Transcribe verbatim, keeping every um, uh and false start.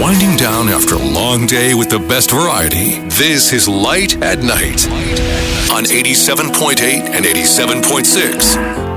Winding down after a long day with the best variety. This is Light at Night on eighty-seven point eight and eighty-seven point six